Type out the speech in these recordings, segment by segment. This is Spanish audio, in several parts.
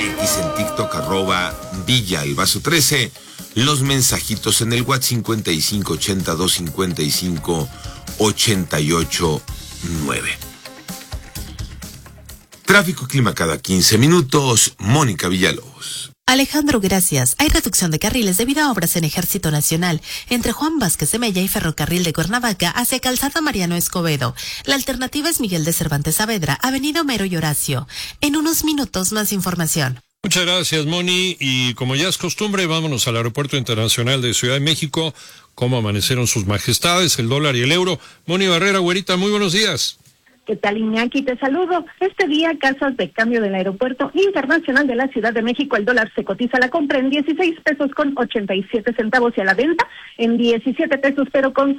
X en TikTok, @Villa_el_Vaso13. Los mensajitos en el WhatsApp 5582558889. Tráfico y clima cada 15 minutos. Mónica Villalobos. Alejandro, gracias. Hay reducción de carriles debido a obras en Ejército Nacional entre Juan Vázquez de Mella y Ferrocarril de Cuernavaca hacia Calzada Mariano Escobedo. La alternativa es Miguel de Cervantes Saavedra, Avenida Homero y Horacio. En unos minutos más información. Muchas gracias, Moni. Y como ya es costumbre, vámonos al Aeropuerto Internacional de Ciudad de México. ¿Cómo amanecieron sus majestades, el dólar y el euro? Moni Barrera, güerita, muy buenos días. ¿Qué tal, Iñaki? Te saludo. Este día, casas de cambio del Aeropuerto Internacional de la Ciudad de México, el dólar se cotiza a la compra en 16 pesos con 87 centavos y a la venta en 17 pesos pero con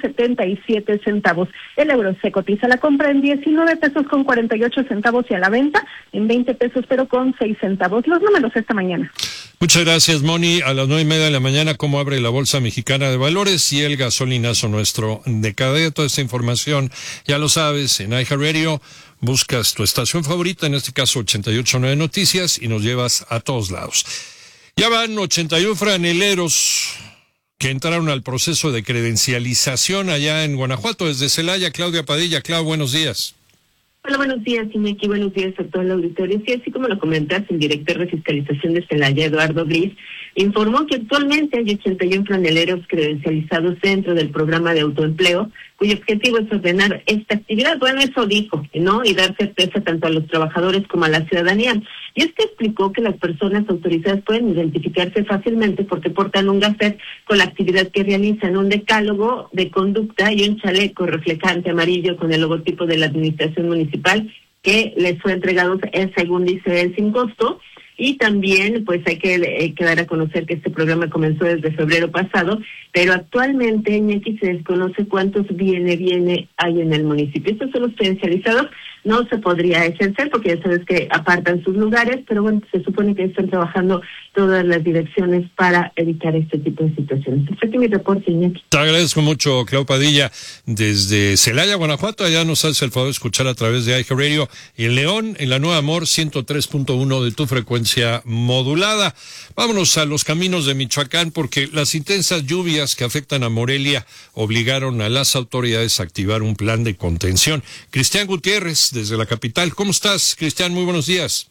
77 centavos. El euro se cotiza a la compra en 19 pesos con 48 centavos y a la venta en 20 pesos pero con 6 centavos. Los números esta mañana. Muchas gracias, Moni. A las 9:30 de la mañana, ¿cómo abre la Bolsa Mexicana de Valores y el gasolinazo nuestro de cada día? Toda esta información, ya lo sabes, en iHeartRadio, buscas tu estación favorita, en este caso 88.9 Noticias, y nos llevas a todos lados. Ya van 81 franeleros que entraron al proceso de credencialización allá en Guanajuato, desde Celaya. Claudia Padilla. Clau, buenos días. Hola, buenos días, Iñaki. Buenos días a todo el auditorio. Sí, así como lo comentas, el director de Fiscalización de Celaya, Eduardo Gris, informó que actualmente hay 81 franeleros credencializados dentro del programa de autoempleo, cuyo objetivo es ordenar esta actividad. Bueno, eso dijo, ¿no? Y dar certeza tanto a los trabajadores como a la ciudadanía. Y es que explicó que las personas autorizadas pueden identificarse fácilmente porque portan un gafet con la actividad que realizan, un decálogo de conducta y un chaleco reflejante amarillo con el logotipo de la administración municipal que les fue entregado, según dice él, sin costo. Y también, pues hay que dar a conocer que este programa comenzó desde febrero pasado, pero actualmente, Iñaki, se desconoce cuántos viene hay en el municipio. Estos son los credencializados, no se podría ejercer porque ya sabes que apartan sus lugares, pero bueno, se supone que están trabajando todas las direcciones para evitar este tipo de situaciones. Este es mi reporte, Iñaki. Te agradezco mucho, Clau Padilla, desde Celaya, Guanajuato. Allá nos hace el favor de escuchar a través de iHeartRadio y en León, en la Nueva Amor 103.1 de tu frecuencia modulada. Vámonos a los caminos de Michoacán porque las intensas lluvias que afectan a Morelia obligaron a las autoridades a activar un plan de contención. Cristian Gutiérrez, desde la capital. ¿Cómo estás, Cristian? Muy buenos días.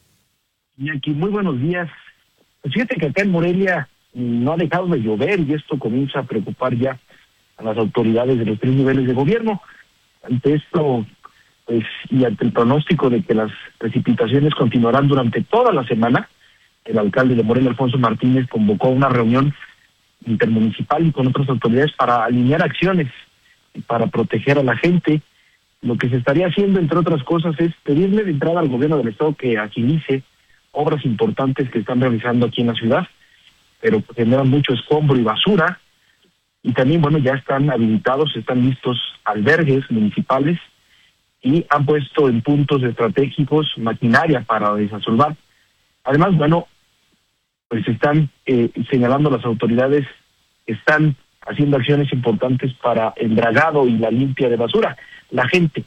Y aquí, muy buenos días. Pues fíjate que acá en Morelia no ha dejado de llover y esto comienza a preocupar ya a las autoridades de los 3 niveles de gobierno. Ante esto, pues, y ante el pronóstico de que las precipitaciones continuarán durante toda la semana, el alcalde de Morelia, Alfonso Martínez, convocó una reunión intermunicipal y con otras autoridades para alinear acciones y para proteger a la gente. Lo que se estaría haciendo, entre otras cosas, es pedirle de entrada al gobierno del estado que agilice obras importantes que están realizando aquí en la ciudad, pero generan mucho escombro y basura. Y también, bueno, ya están habilitados, están listos albergues municipales y han puesto en puntos estratégicos maquinaria para desasolvar. Además, bueno, pues están señalando las autoridades, están haciendo acciones importantes para el dragado y la limpia de basura. La gente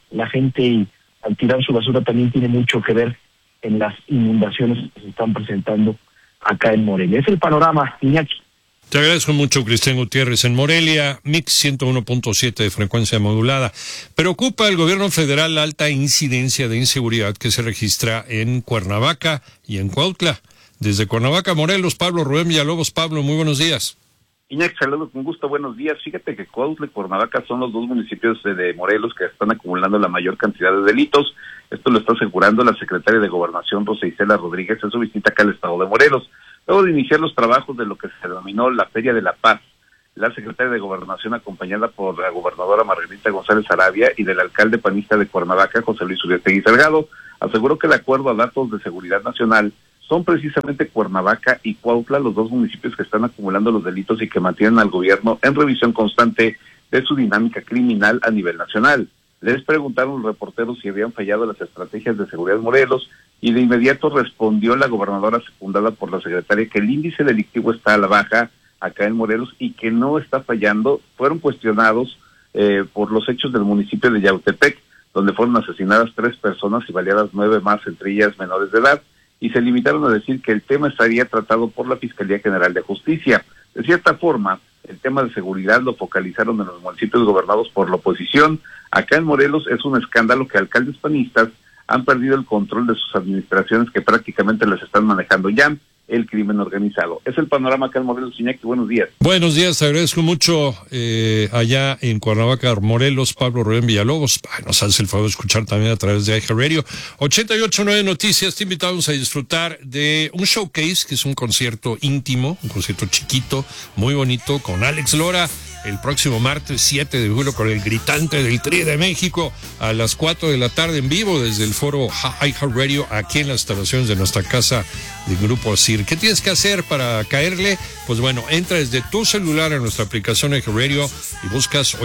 al tirar su basura también tiene mucho que ver en las inundaciones que se están presentando acá en Morelia. Es el panorama, Iñaki. Te agradezco mucho, Cristian Gutiérrez. En Morelia, Mix 101.7 de frecuencia modulada. Preocupa al gobierno federal la alta incidencia de inseguridad que se registra en Cuernavaca y en Cuautla. Desde Cuernavaca, Morelos, Pablo Rubén Villalobos. Pablo, muy buenos días. Iñaki, saludos con gusto, buenos días. Fíjate que Cuautla y Cuernavaca son los 2 municipios de Morelos que están acumulando la mayor cantidad de delitos. Esto lo está asegurando la secretaria de Gobernación, Rosa Isela Rodríguez, en su visita acá al estado de Morelos. Luego de iniciar los trabajos de lo que se denominó la Feria de la Paz, la secretaria de Gobernación, acompañada por la gobernadora Margarita González Arabia y del alcalde panista de Cuernavaca, José Luis Uriastegui Salgado, aseguró que de acuerdo a datos de seguridad nacional, son precisamente Cuernavaca y Cuautla los 2 municipios que están acumulando los delitos y que mantienen al gobierno en revisión constante de su dinámica criminal a nivel nacional. Les preguntaron los reporteros si habían fallado las estrategias de seguridad Morelos y de inmediato respondió la gobernadora secundada por la secretaria que el índice delictivo está a la baja acá en Morelos y que no está fallando. Fueron cuestionados por los hechos del municipio de Yautepec, donde fueron asesinadas 3 personas y baleadas 9 más, entre ellas menores de edad. y se limitaron a decir que el tema estaría tratado por la Fiscalía General de Justicia. De cierta forma, el tema de seguridad lo focalizaron en los municipios gobernados por la oposición. Acá en Morelos es un escándalo que alcaldes panistas han perdido el control de sus administraciones, que prácticamente las están manejando ya el crimen organizado. Es el panorama acá en Morelos. Iñaki, buenos días. Buenos días, te agradezco mucho allá en Cuernavaca, Morelos, Pablo Rubén Villalobos. Nos hace el favor de escuchar también a través de iHeartRadio. 88.9 Noticias, te invitamos a disfrutar de un showcase, que es un concierto íntimo, un concierto chiquito, muy bonito, con Alex Lora, el próximo martes 7 de julio con el gritante del Tri de México a las 4 de la tarde en vivo desde el foro iHeartRadio aquí en las instalaciones de nuestra casa de Grupo ASIR. ¿Qué tienes que hacer para caerle? Pues bueno, entra desde tu celular a nuestra aplicación iHeartRadio y buscas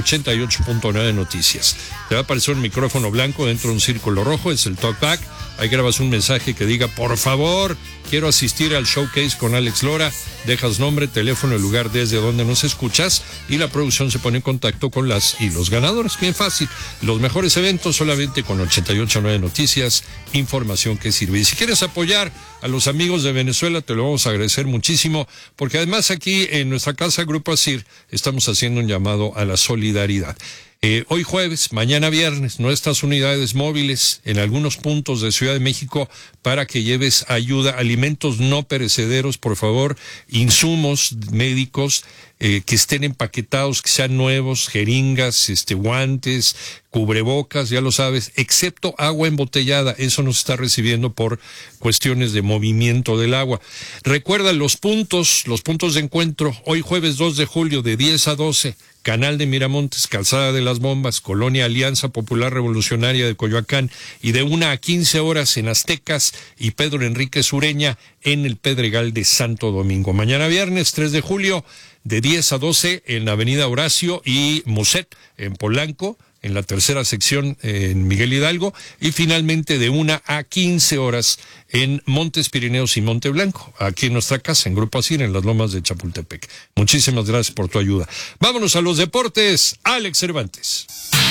88.9 Noticias. Te va a aparecer un micrófono blanco dentro de un círculo rojo, es el talkback. Ahí grabas un mensaje que diga, por favor, quiero asistir al showcase con Alex Lora. Dejas nombre, teléfono, el lugar desde donde nos escuchas y la producción se pone en contacto con las y los ganadores. Bien fácil. Los mejores eventos solamente con 88.9 Noticias, información que sirve. Y si quieres apoyar a los amigos de Venezuela, te lo vamos a agradecer muchísimo, porque además aquí en nuestra casa Grupo ASIR estamos haciendo un llamado a la solidaridad. Hoy jueves, mañana viernes, nuestras unidades móviles en algunos puntos de Ciudad de México para que lleves ayuda, alimentos no perecederos, por favor, insumos médicos que estén empaquetados, que sean nuevos, jeringas, guantes, cubrebocas, ya lo sabes, excepto agua embotellada. Eso no se está recibiendo por cuestiones de movimiento del agua. Recuerda los puntos de encuentro, hoy jueves 2 de julio de 10 a 12, Canal de Miramontes, Calzada de las Bombas, Colonia Alianza Popular Revolucionaria de Coyoacán, y de 1 a 15 horas en Aztecas y Pedro Enrique Sureña en el Pedregal de Santo Domingo. Mañana viernes 3 de julio de 10 a 12 en Avenida Horacio y Muset en Polanco, en la tercera sección en Miguel Hidalgo, y finalmente de 1 a 15 horas en Montes Pirineos y Monte Blanco, aquí en nuestra casa, en Grupo ASIR, en las Lomas de Chapultepec. Muchísimas gracias por tu ayuda. Vámonos a los deportes. Alex Cervantes.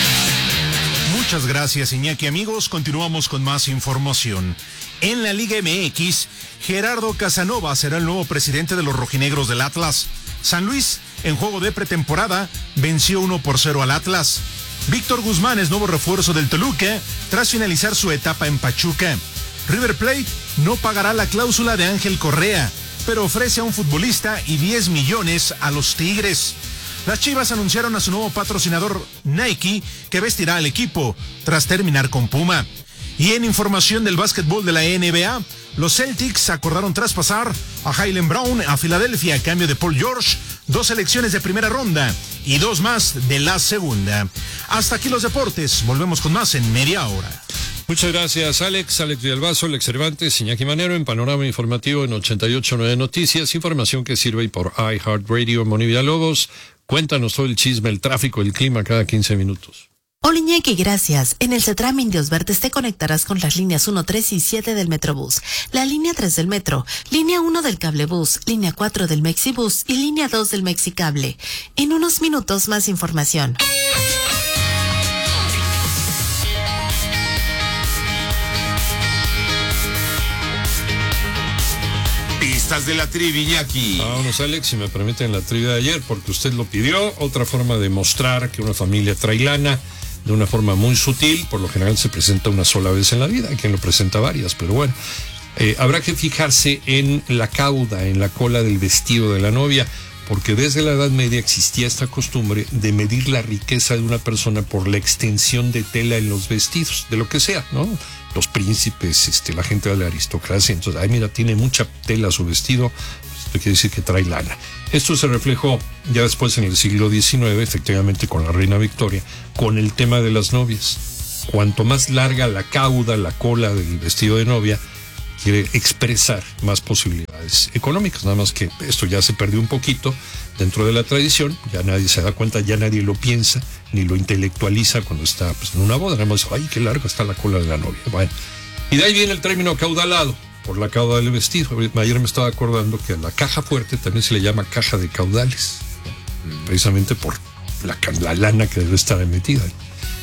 Muchas gracias, Iñaki. Amigos, continuamos con más información. En la Liga MX, Gerardo Casanova será el nuevo presidente de los rojinegros del Atlas. San Luis, en juego de pretemporada, venció 1-0 al Atlas. Víctor Guzmán es nuevo refuerzo del Toluca tras finalizar su etapa en Pachuca. River Plate no pagará la cláusula de Ángel Correa, pero ofrece a un futbolista y 10 millones a los Tigres. Las Chivas anunciaron a su nuevo patrocinador Nike, que vestirá al equipo tras terminar con Puma. Y en información del básquetbol de la NBA, los Celtics acordaron traspasar a Jaylen Brown a Filadelfia a cambio de Paul George, 2 selecciones de primera ronda y 2 más de la segunda. Hasta aquí los deportes, volvemos con más en media hora. Muchas gracias, Alex Villalbazo, Alex Cervantes, Iñaki Manero, en Panorama Informativo en 88.9 Noticias, información que sirve por iHeartRadio. Moni Villalobos, cuéntanos todo el chisme, el tráfico, el clima cada 15 minutos. Hola Iñaki, gracias. En el CETRAM Indios Verdes te conectarás con las líneas 1, 3 y 7 del Metrobús, la línea 3 del Metro, línea 1 del Cablebús, línea 4 del Mexibús y línea 2 del Mexicable. En unos minutos más información. Pistas de la trivia, Iñaki. Vámonos, Alex, si me permiten la trivia de ayer, porque usted lo pidió. Otra forma de mostrar que una familia trae lana, de una forma muy sutil. Por lo general se presenta una sola vez en la vida, hay quien lo presenta varias, pero bueno. Habrá que fijarse en la cauda, en la cola del vestido de la novia, porque desde la Edad Media existía esta costumbre de medir la riqueza de una persona por la extensión de tela en los vestidos, de lo que sea, ¿no? Los príncipes, la gente de la aristocracia. Entonces, ay, mira, tiene mucha tela su vestido, pues esto quiere decir que trae lana. Esto se reflejó ya después en el siglo XIX, efectivamente con la reina Victoria, con el tema de las novias. Cuanto más larga la cauda, la cola del vestido de novia, quiere expresar más posibilidades económicas. Nada más que esto ya se perdió un poquito dentro de la tradición, ya nadie se da cuenta, ya nadie lo piensa, ni lo intelectualiza cuando está en una boda. Nada más, ay, qué larga está la cola de la novia. Bueno, y de ahí viene el término caudalado, por la cauda del vestido. Ayer me estaba acordando que a la caja fuerte también se le llama caja de caudales, ¿no? Precisamente por la lana que debe estar metida.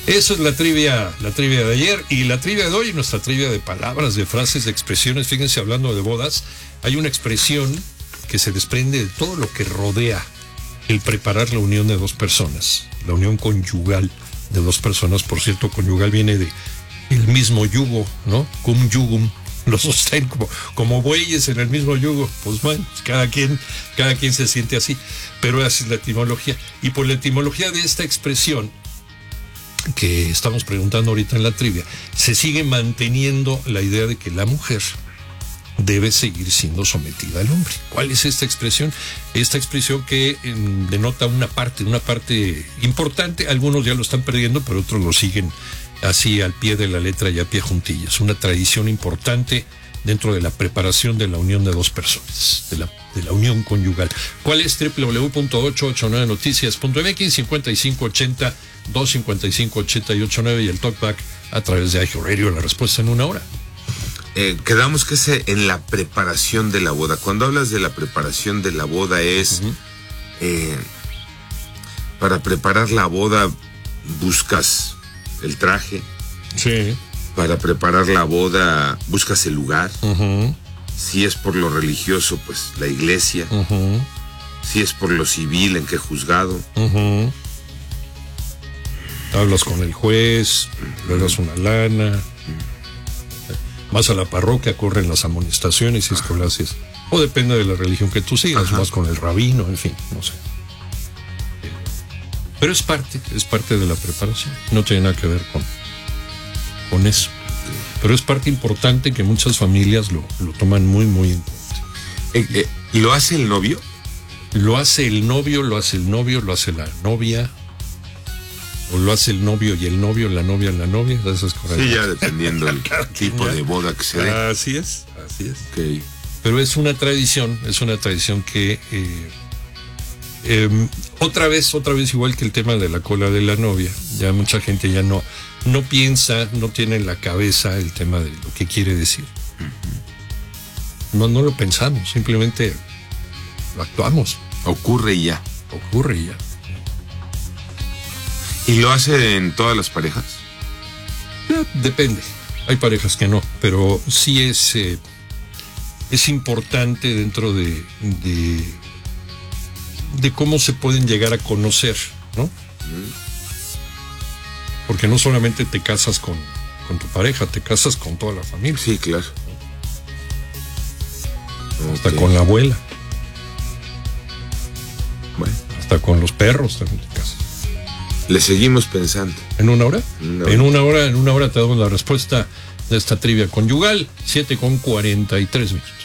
Eso es la trivia de ayer y la trivia de hoy, nuestra trivia de palabras, de frases, de expresiones. Fíjense, hablando de bodas, hay una expresión que se desprende de todo lo que rodea el preparar la unión de dos personas, la unión conyugal de dos personas. Por cierto, conyugal viene de el mismo yugo, ¿no? Cum jugum. Los sostén como bueyes en el mismo yugo. Pues bueno, cada quien se siente así, pero así es la etimología. Y por la etimología de esta expresión que estamos preguntando ahorita en la trivia, se sigue manteniendo la idea de que la mujer debe seguir siendo sometida al hombre. ¿Cuál es esta expresión? Esta expresión que denota una parte importante. Algunos ya lo están perdiendo, pero otros lo siguen así al pie de la letra y a pie juntillas. Una tradición importante dentro de la preparación de la unión de dos personas, de la unión conyugal. ¿Cuál es? www.889noticias.mx, 5580-255-889 y el talkback a través de iHeartRadio. La respuesta en una hora. Quedamos que es en la preparación de la boda. Cuando hablas de la preparación de la boda es... para preparar la boda buscas el traje. Sí. Para preparar la boda buscas el lugar. Si es por lo religioso, pues la iglesia. Si es por lo civil, ¿en qué juzgado? Hablas con el juez, le das una lana, vas a la parroquia, corren las amonestaciones, si es que lo haces. O depende de la religión que tú sigas, vas con el rabino, en fin, no sé. Pero es parte de la preparación. No tiene nada que ver con eso. Pero es parte importante que muchas familias lo toman muy, muy en cuenta. ¿Lo hace el novio? Lo hace el novio, lo hace la novia. O lo hace el novio y el novio, la novia, eso es correcto. Sí, ya dependiendo del tipo de boda que se dé. Así es. Okay. Pero es una tradición que otra vez igual que el tema de la cola de la novia, ya mucha gente ya no piensa, no tiene en la cabeza el tema de lo que quiere decir. No lo pensamos, simplemente lo actuamos. Ocurre y ya. ¿Y lo hace en todas las parejas? Depende. Hay parejas que no, pero sí es importante dentro de cómo se pueden llegar a conocer, ¿no? Porque no solamente te casas con tu pareja, te casas con toda la familia. Sí, claro. Hasta con la abuela. Bueno. Hasta con los perros también te casas. Le seguimos pensando. ¿En una hora? En una hora te damos la respuesta de esta trivia conyugal, 7:43 minutos.